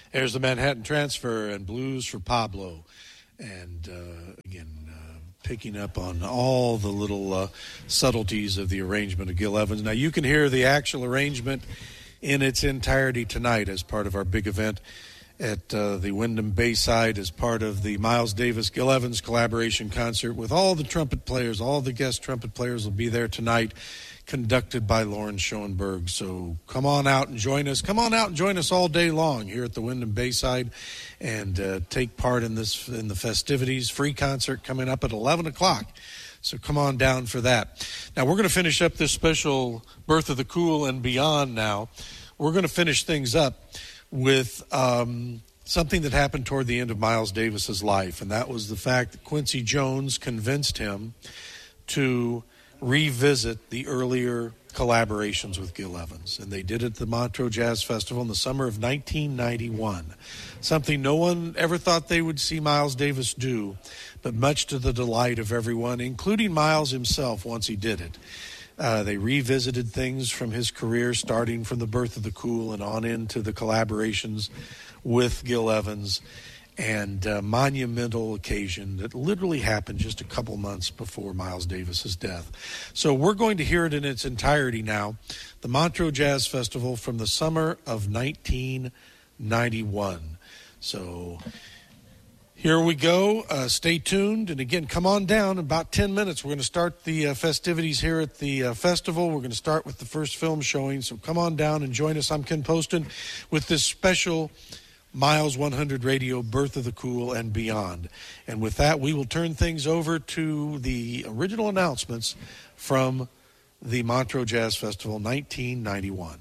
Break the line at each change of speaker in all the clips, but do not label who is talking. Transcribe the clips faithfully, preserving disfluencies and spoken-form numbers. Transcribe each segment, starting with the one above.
There's the Manhattan Transfer and Blues for Pablo. And uh, again, uh, picking up on all the little uh, subtleties of the arrangement of Gil Evans. Now, you can hear the actual arrangement in its entirety tonight as part of our big event at uh, the Wyndham Bayside as part of the Miles Davis Gil Evans collaboration concert with all the trumpet players. All the guest trumpet players will be there tonight, conducted by Lauren Schoenberg. So come on out and join us. Come on out and join us all day long here at the Wyndham Bayside and uh, take part in this in the festivities. Free concert coming up at eleven o'clock. So come on down for that. Now we're going to finish up this special Birth of the Cool and Beyond now. We're going to finish things up with um, something that happened toward the end of Miles Davis's life, and that was the fact that Quincy Jones convinced him to revisit the earlier collaborations with Gil Evans, and they did it at the Montreux Jazz Festival in the summer of nineteen ninety-one, something no one ever thought they would see Miles Davis do, but much to the delight of everyone, including Miles himself once he did it. Uh, they revisited things from his career, starting from the Birth of the Cool and on into the collaborations with Gil Evans, and a monumental occasion that literally happened just a couple months before Miles Davis's death. So we're going to hear it in its entirety now. The Montreux Jazz Festival from the summer of nineteen ninety-one. So here we go. Uh, stay tuned. And again, come on down. In about ten minutes, we're going to start the uh, festivities here at the uh, festival. We're going to start with the first film showing. So come on down and join us. I'm Ken Poston with this special Miles one hundred Radio, Birth of the Cool and Beyond. And with that, we will turn things over to the original announcements from the Montreux Jazz Festival nineteen ninety-one.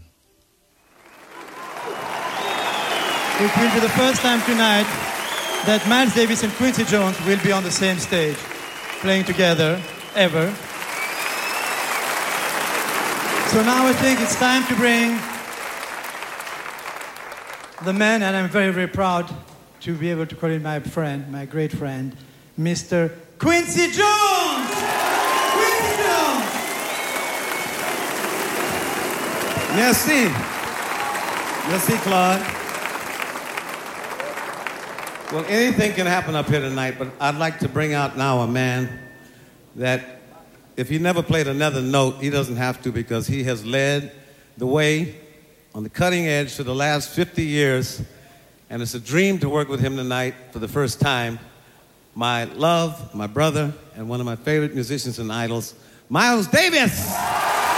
It will be the first time tonight that Miles Davis and Quincy Jones will be on the same stage, playing together, ever. So now I think it's time to bring the man, and I'm very, very proud to be able to call him my friend, my great friend, Mister Quincy Jones! Quincy Jones!
Merci. Merci, Claude. Well, anything can happen up here tonight, but I'd like to bring out now a man that if he never played another note, he doesn't have to, because he has led the way on the cutting edge for the last fifty years, and it's a dream to work with him tonight for the first time. My love, my brother, and one of my favorite musicians and idols, Miles Davis!